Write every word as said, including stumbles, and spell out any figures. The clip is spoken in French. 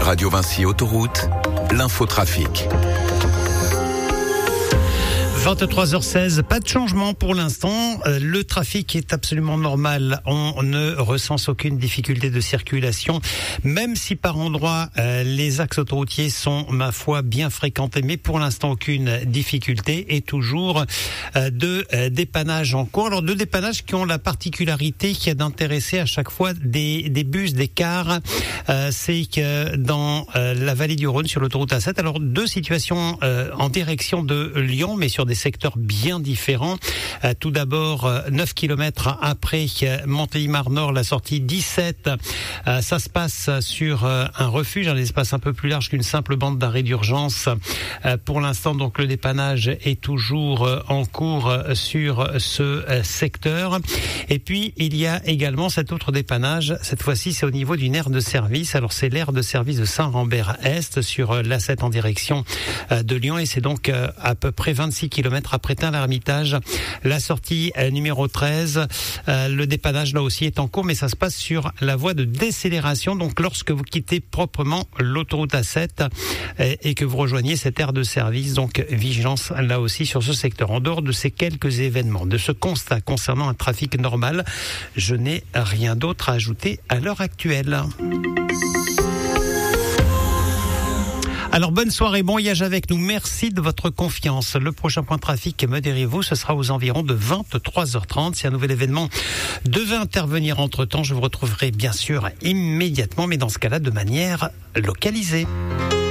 Radio Vinci Autoroute, l'infotrafic. vingt-trois heures seize, pas de changement pour l'instant. Le trafic est absolument normal. On ne recense aucune difficulté de circulation, même si par endroits euh, les axes autoroutiers sont, ma foi, bien fréquentés. Mais pour l'instant, aucune difficulté et toujours euh, de euh, dépannage en cours. Alors, de dépannage qui ont la particularité qui est d'intéresser à chaque fois des, des bus, des cars. Euh, c'est que dans euh, la vallée du Rhône, sur l'autoroute A sept, alors deux situations euh, en direction de Lyon, mais sur des secteurs bien différents. Euh, tout d'abord, euh, neuf kilomètres après euh, Montélimar-Nord, la sortie dix-sept. Euh, ça se passe sur euh, un refuge, un espace un peu plus large qu'une simple bande d'arrêt d'urgence. Euh, pour l'instant, donc, le dépannage est toujours euh, en cours euh, sur ce euh, secteur. Et puis, il y a également cet autre dépannage. Cette fois-ci, c'est au niveau d'une aire de service. Alors, c'est l'aire de service de Saint-Rambert-Est sur euh, l'A sept en direction euh, de Lyon. Et c'est donc euh, à peu près vingt-six kilomètres après Tain-l'Hermitage. La sortie euh, numéro treize, euh, le dépannage là aussi est en cours, mais ça se passe sur la voie de décélération. Donc lorsque vous quittez proprement l'autoroute A sept euh, et que vous rejoignez cette aire de service, donc vigilance là aussi sur ce secteur. En dehors de ces quelques événements, de ce constat concernant un trafic normal, je n'ai rien d'autre à ajouter à l'heure actuelle. Alors, bonne soirée, bon voyage avec nous. Merci de votre confiance. Le prochain point de trafic, modérez-vous, ce sera aux environs de vingt-trois heures trente. Si un nouvel événement devait intervenir entre-temps, je vous retrouverai bien sûr immédiatement, mais dans ce cas-là, de manière localisée.